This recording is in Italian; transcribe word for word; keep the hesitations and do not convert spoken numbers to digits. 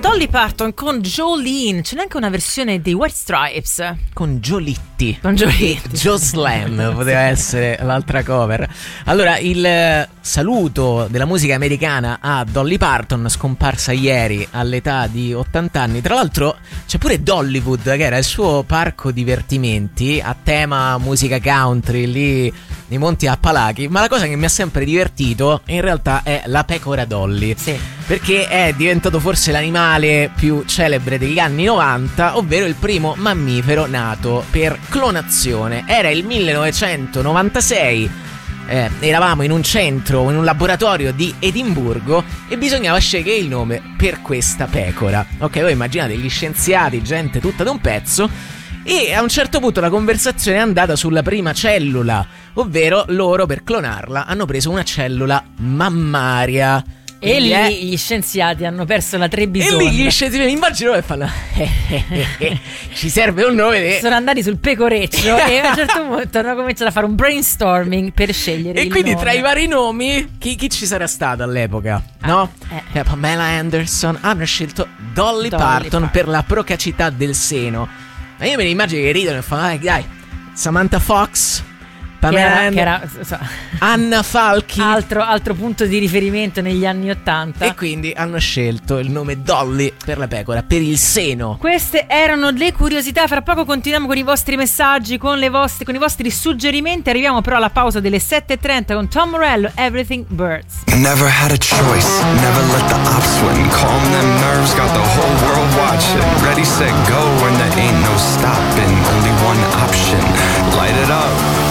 Dolly Parton con Jolene. C'è neanche una versione dei White Stripes con Giolitti. Con Giolitti. Joe Slam poteva essere l'altra cover. Allora, il saluto della musica americana a Dolly Parton, scomparsa ieri all'età di ottanta anni. Tra l'altro c'è pure Dollywood, che era il suo parco divertimenti a tema musica country lì nei Monti Appalachi. Ma la cosa che mi ha sempre divertito in realtà è la pecora Dolly. Sì. Perché è diventato forse l'animale più celebre degli anni novanta, ovvero il primo mammifero nato per clonazione. Era il millenovecentonovantasei, eh, eravamo in un centro, in un laboratorio di Edimburgo e bisognava scegliere il nome per questa pecora. Ok, voi immaginate gli scienziati, gente tutta da un pezzo, e a un certo punto la conversazione è andata sulla prima cellula, ovvero loro per clonarla hanno preso una cellula mammaria. E lì è... gli scienziati hanno perso la trebisonda. E lì gli scienziati immagino e fanno eh, eh, eh, eh, ci serve un nome de... sono andati sul pecoreccio e a un certo punto hanno cominciato a fare un brainstorming per scegliere e il quindi nome. Tra i vari nomi chi, chi ci sarà stato all'epoca? Ah, no? Eh. Pamela Anderson. Hanno scelto Dolly, Dolly Parton, Parton per la procacità del seno. Ma io me ne immagino che ridono e fanno dai, dai Samantha Fox, Pamela che era, che era, so, Anna Falchi, altro, altro punto di riferimento negli anni ottanta. E quindi hanno scelto il nome Dolly per la pecora, per il seno. Queste erano le curiosità. Fra poco continuiamo con i vostri messaggi, con, le vostre, con i vostri suggerimenti. Arriviamo però alla pausa delle sette e trenta con Tom Morello, Everything Birds. Never had a choice, never let the ops win. Calm them nerves, got the whole world watching. Ready, set, go, and there ain't no stopping. Only one option, light it up.